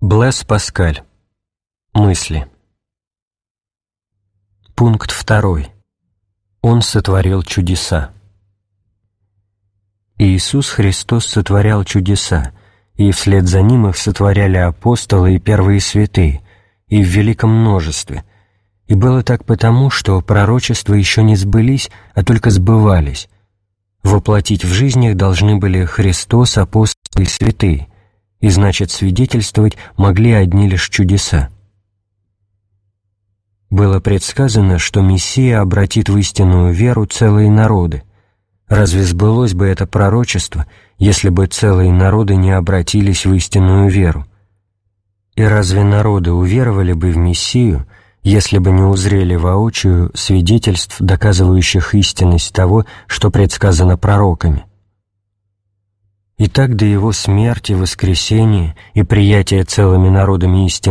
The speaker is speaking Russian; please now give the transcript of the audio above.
Блэс Паскаль. Мысли. Пункт 2. Он сотворил чудеса. Иисус Христос сотворял чудеса, и вслед за Ним их сотворяли апостолы и первые святые, и в великом множестве. И было так потому, что пророчества еще не сбылись, а только сбывались. Воплотить в жизнь их должны были Христос, апостолы и святые, и, значит, свидетельствовать могли одни лишь чудеса. Было предсказано, что Мессия обратит в истинную веру целые народы. Разве сбылось бы это пророчество, если бы целые народы не обратились в истинную веру? И разве народы уверовали бы в Мессию, если бы не узрели воочию свидетельств, доказывающих истинность того, что предсказано пророками? Итак, до Его смерти, воскресения и приятия целыми народами истины